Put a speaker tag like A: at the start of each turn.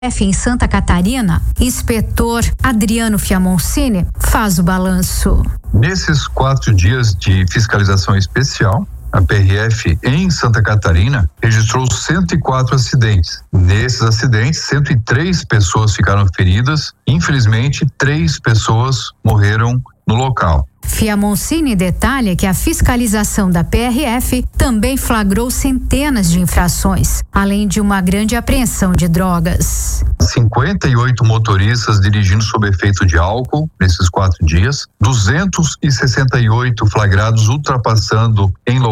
A: Em Santa Catarina, inspetor Adriano Fiamoncini faz o balanço.
B: Nesses 4 dias de fiscalização especial, a PRF em Santa Catarina registrou 104 acidentes. Nesses acidentes, 103 pessoas ficaram feridas. Infelizmente, 3 pessoas morreram no local.
A: Fiamoncini detalha que a fiscalização da PRF também flagrou centenas de infrações, além de uma grande apreensão de drogas.
B: 58 motoristas dirigindo sob efeito de álcool nesses 4 dias, 268 flagrados ultrapassando em